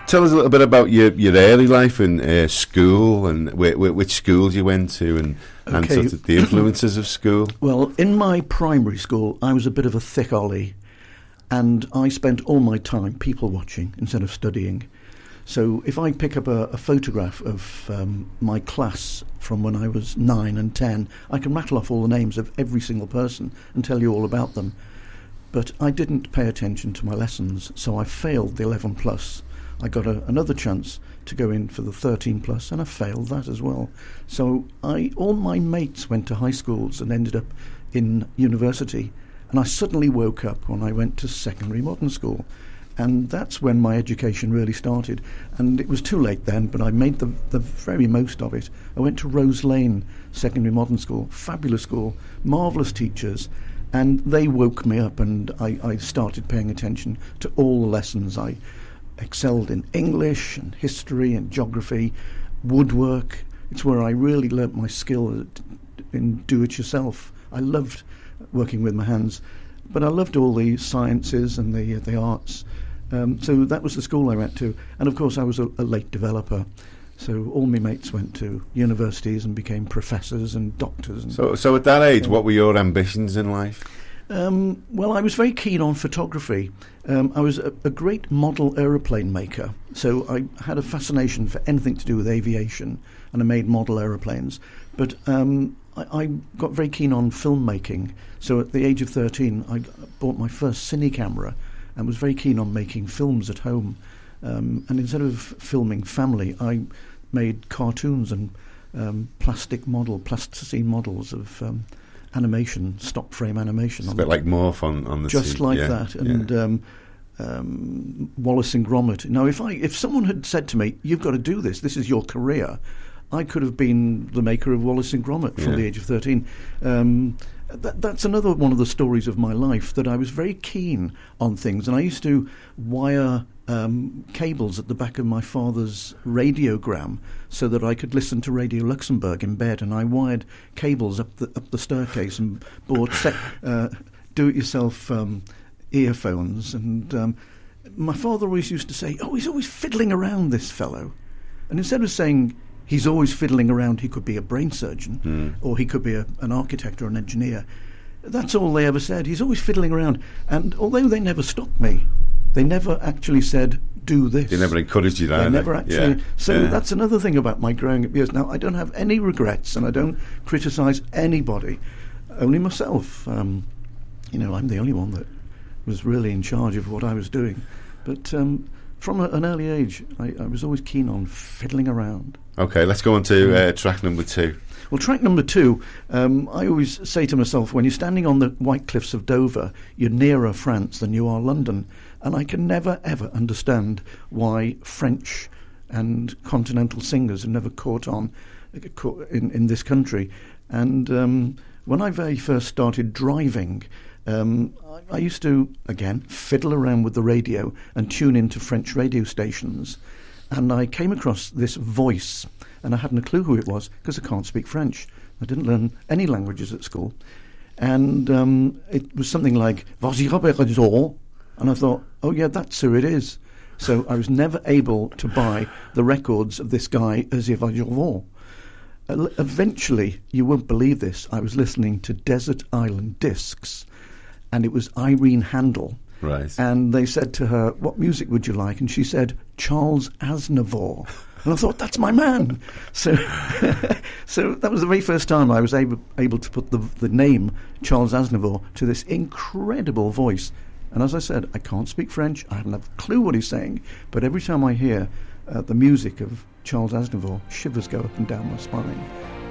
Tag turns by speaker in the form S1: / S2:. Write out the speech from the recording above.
S1: tell us a little bit about your early life in school and which schools you went to and sort of the influences of school.
S2: Well, in my primary school, I was a bit of a thick ollie, and I spent all my time people watching instead of studying. So if I pick up a photograph of my class from when I was 9 and 10, I can rattle off all the names of every single person and tell you all about them. But I didn't pay attention to my lessons, so I failed the 11 plus. I got another chance to go in for the 13 plus, and I failed that as well. So all my mates went to high schools and ended up in university, and I suddenly woke up when I went to secondary modern school. And that's when my education really started. And it was too late then, but I made the very most of it. I went to Rose Lane Secondary Modern School, fabulous school, marvellous teachers, and they woke me up, and I started paying attention to all the lessons. I excelled in English and history and geography, woodwork. It's where I really learnt my skill in do-it-yourself. I loved working with my hands, but I loved all the sciences and the arts. So that was the school I went to. And of course I was a late developer. So all my mates went to universities and became professors and doctors. And
S1: so at that age, what were your ambitions in life?
S2: Well, I was very keen on photography. I was a great model aeroplane maker. So I had a fascination for anything to do with aviation, and I made model aeroplanes. But I got very keen on filmmaking. So at the age of 13, I bought my first cine camera and was very keen on making films at home. And instead of filming family, I made cartoons and plasticine models of animation, stop frame animation.
S1: It's a bit like Morph on the
S2: just
S1: scene.
S2: like that. And Wallace and Gromit. Now, if someone had said to me, "You've got to do this. This is your career," I could have been the maker of Wallace and Gromit from the age of 13. That's another one of the stories of my life, that I was very keen on things, and I used to wire cables at the back of my father's radiogram so that I could listen to Radio Luxembourg in bed, and I wired cables up the staircase and bought do-it-yourself earphones. And my father always used to say, "Oh, he's always fiddling around, this fellow," and instead of saying he's always fiddling around, he could be a brain surgeon, or he could be an architect or an engineer. That's all they ever said. He's always fiddling around. And although they never stopped me, they never actually said, "Do this."
S1: They never encouraged you,
S2: They never actually. So that's another thing about my growing up years. Now, I don't have any regrets, and I don't criticise anybody, only myself. I'm the only one that was really in charge of what I was doing. But from an early age, I was always keen on fiddling around.
S1: Okay, let's go on to track number 2.
S2: Well, track number 2, I always say to myself, when you're standing on the White Cliffs of Dover, you're nearer France than you are London. And I can never, ever understand why French and continental singers have never caught on in this country. And when I very first started driving, I used to, again, fiddle around with the radio and tune into French radio stations. And I came across this voice, and I hadn't a clue who it was because I can't speak French. I didn't learn any languages at school. And it was something like, "Vas-y, Robert," and I thought, oh yeah, that's who it is. So I was never able to buy the records of this guy, Ozzy Vajorvon. Eventually, you won't believe this, I was listening to Desert Island Discs, and it was Irene Handel.
S1: Right.
S2: And they said to her, "What music would you like?" And she said, "Charles Aznavour." And I thought, that's my man. So so that was the very first time I was able to put the name Charles Aznavour to this incredible voice. And as I said, I can't speak French. I haven't a clue what he's saying. But every time I hear the music of Charles Aznavour, shivers go up and down my spine.